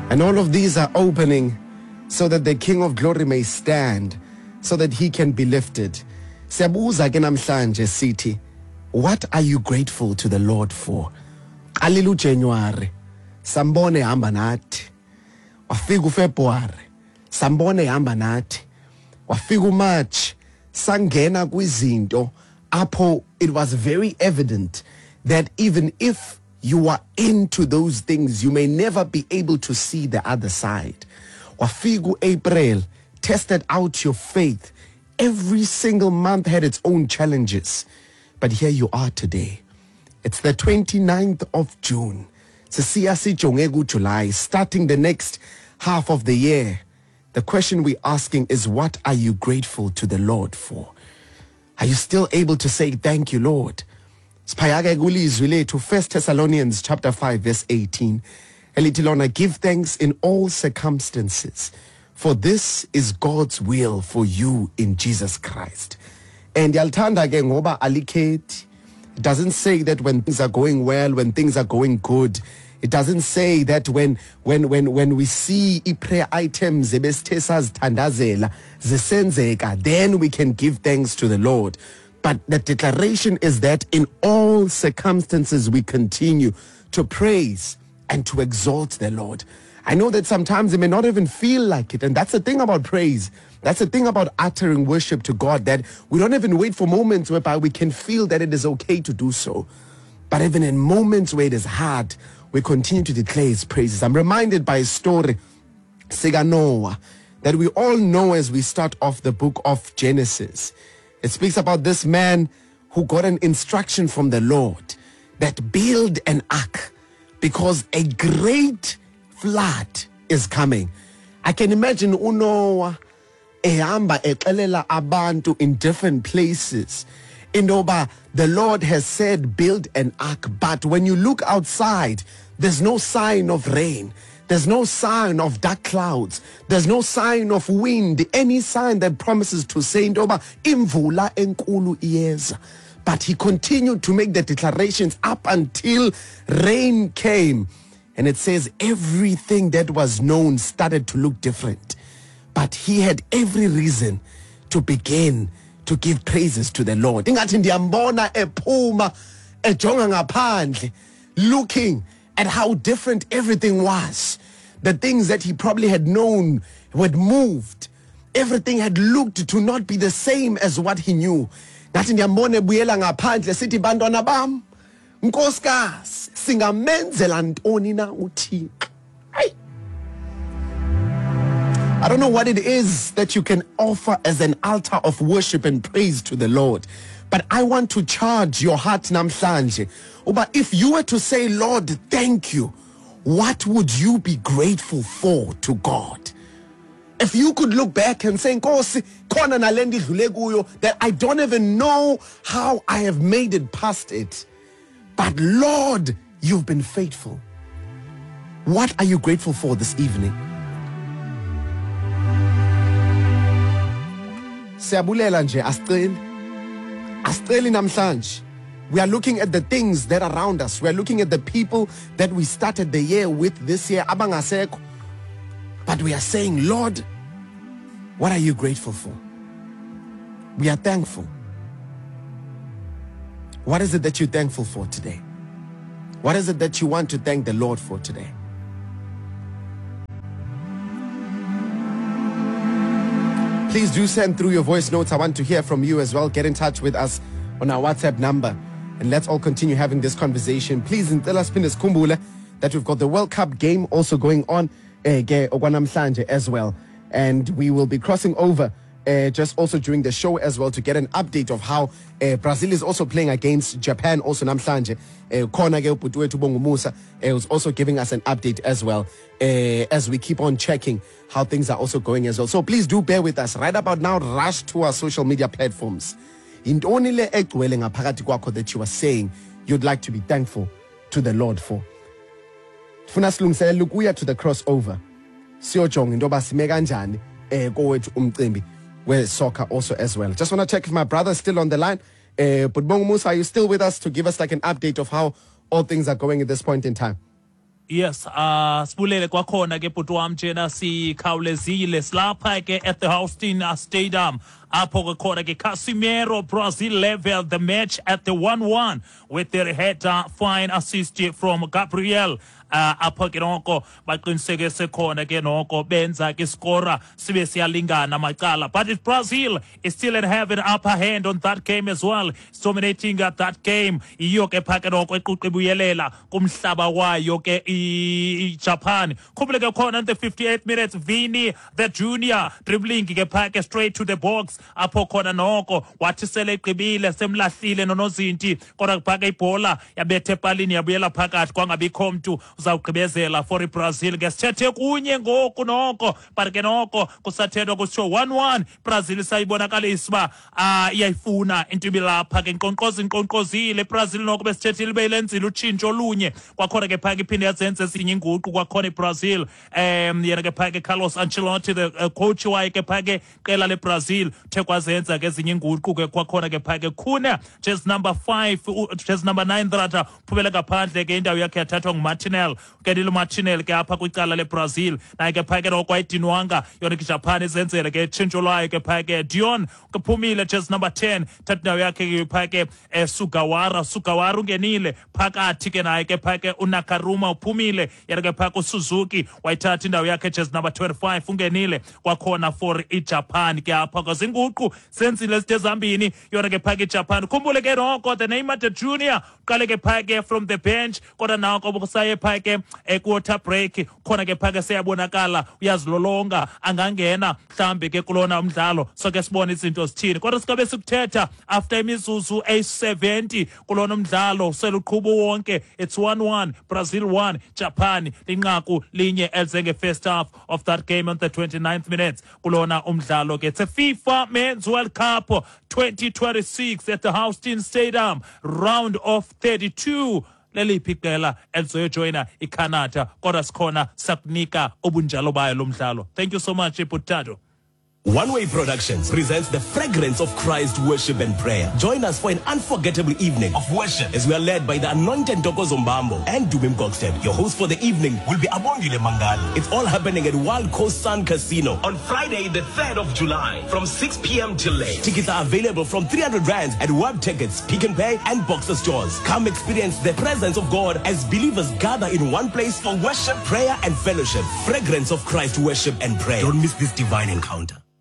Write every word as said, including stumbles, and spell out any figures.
And all of these are opening so that the King of Glory may stand, so that he can be lifted. Siyabuza ke namhlanje sithi, what are you grateful to the Lord for? Qalilu January, sambone hamba nathi. Wafika uFebruary, sambone hamba nathi. Wafika uMarch, sangena kwizinto apho it was very evident that even if you are into those things, you may never be able to see the other side. Wafigu April, tested out your faith. Every single month had its own challenges. But here you are today. It's the twenty-ninth of June. Sisiyasi Jongegu July, starting the next half of the year. The question we're asking is, what are you grateful to the Lord for? Are you still able to say, thank you, Lord? To First Thessalonians chapter five, verse eighteen. Elitilona, give thanks in all circumstances, for this is God's will for you in Jesus Christ. And yaltanda ke ngoba alikhethi. It doesn't say that when things are going well, when things are going good. It doesn't say that when when when when we see prayer items zebesthesazithandazela zisenzeka, then we can give thanks to the Lord. But the declaration is that in all circumstances we continue to praise and to exalt the Lord. I know that sometimes it may not even feel like it, and that's the thing about praise. That's the thing about uttering worship to God, that we don't even wait for moments whereby we can feel that it is okay to do so. But even in moments where it is hard, we continue to declare his praises. I'm reminded by a story, Siga Noah, that we all know as we start off the book of Genesis. It speaks about this man who got an instruction from the Lord that build an ark because a great flood is coming. I can imagine uNoah ehamba exelela abantu in different places. Indoba, the Lord has said build an ark, but when you look outside, there's no sign of rain. There's no sign of dark clouds. There's no sign of wind. Any sign that promises to say, Ndoba, imvula enkulu iyeza. But he continued to make the declarations up until rain came. And it says everything that was known started to look different. But he had every reason to begin to give praises to the Lord. Ingathi ndiyambona ephuma ejonga ngaphandle, looking at how different everything was. The things that he probably had known had moved. Everything had looked to not be the same as what he knew. Ngathi ndiyambona ebuyela ngaphandle sithi bantwana bam, nkosikazi singamenzela ntoni na uThixo. Hey. I don't know what it is that you can offer as an altar of worship and praise to the Lord, but I want to charge your heart namhlanje. But if you were to say, Lord, thank you, what would you be grateful for to God? If you could look back and say, that I don't even know how I have made it past it, but Lord, you've been faithful. What are you grateful for this evening? Siyabulela nje asiceli. Asiceli namhlanje. We are looking at the things that are around us. We are looking at the people that we started the year with this year, abangasekho. But we are saying, Lord, what are you grateful for? We are thankful. What is it that you're thankful for today? What is it that you want to thank the Lord for today? Please do send through your voice notes. I want to hear from you as well. Get in touch with us on our WhatsApp number. And let's all continue having this conversation. Please tell us that we've got the World Cup game also going on uh, as well. And we will be crossing over uh, just also during the show as well to get an update of how uh, Brazil is also playing against Japan also namhlanje. Khona ke uBhuti wethu Bongu Musa was also giving us an update as well uh, as we keep on checking how things are also going as well. So please do bear with us. Right about now, rush to our social media platforms. Intoni le egcwele ngaphakathi kwakho that you are saying you'd like to be thankful to the Lord for. Funa silungiselela ukuya to the crossover. Siyojonga into basime kanjani eh kowethu umcimbi where soccer also as well. Just want to check if my brother is still on the line. Uh, but Bongu Musa, are you still with us to give us like an update of how all things are going at this point in time? Yes, uh sibulele kwakhona ke bhuti wam njena sikhawulezile silapha ke at the Houston uh, Stadium apho ke khona ke Casemiro Brazil level the match at the one one with their header fine assist from Gabriel uh apho ke noko baqinisekise khona ke noko benza ke skora sibe siyalingana macala, but if Brazil is still in having upper hand on that game as well, dominating at that game. Iyo ke phake noko equqa ibuyelela kumhlaba wayo ke Japan. Khumbuleke khona in the fifty-eighth minutes, Vini the junior dribbling ke phake straight to the box apho khona noko wathi sele eqibile semlahlile nonozinti kodwa phake ibhola yabethe epalini yabuyela phakathi kwangabikho mntu uzawugqibezela for iBrazil ngesithethe kunye ngoku noko, but ke noko kusathethwa kusho one one. Brazil sayibonakalisa uba ah iyayifuna into ibilapha ke nkqonkqozi nkqonkqozile Brazil noko besithethile beyilenzile utshintsho olunye kwakhona ke phake iphinde yazenze ezinye inguqu kwakhona iBrazil um yena ke phake Carlos Ancelotti the uh, coach waye ke phake qela leBrazil the kwazenza ke ezinye inguqu ke kwakhona ke phake khuna just number five just number nine rather phumela ngaphandle ke indawo yakhe yathathwa nguMartinelli Danilo Martinelli ke apha kwicala leBrazil naye ke phake noko ayidinwanga yona ke Japan izenzele ke tshintsho lwayo ke phake Dion ke phumile just number ten thatha indawo yakhe ke phake eh, Sugawara Sugawara ungenile phakathi ke naye ke phake uNakaruma uphumile yena ke phake uSuzuki wayithatha indawo yakhe just number twenty-five ungenile kwakhona for iJapan ke apha kwazinguqu senzile sithe zambini yona ke phake iJapan. Khumbule ke noko the Neymar the junior qale ke phake from the bench kodwa nako bokusaye phake equarter break khona ke phake seyabonakala uyazilolonga angangena mhlambe ke kulona umdlalo so ke sibone izinto zithini kodwa sikabe sikuthetha after imizuzu eight seventy kulona umdlalo seluqhubo wonke it's one one Brazil one Japan linqaku linye elize nge first half of that game on the twenty-ninth minutes kulona umdlalo ke it's a FIFA Men's World Cup twenty twenty-six at the Houston Stadium round of thirty-two. Leliphi iqela elizoyojoyina iCanada kodwa sikhona sakunika obunjalo bayo lo mdlalo. Thank you so much Iputato. One Way Productions presents the fragrance of Christ worship and prayer. Join us for an unforgettable evening of worship as we are led by the anointed Doko Zombambo and Dubim Coxted. Your host for the evening will be Abongile Mangali. It's all happening at Wild Coast Sun Casino on Friday, the third of July from six p.m. till late. Tickets are available from three hundred rands at Web Tickets, Pick and Pay and Boxer stores. Come experience the presence of God as believers gather in one place for worship, prayer and fellowship. Fragrance of Christ worship and prayer. Don't miss this divine encounter.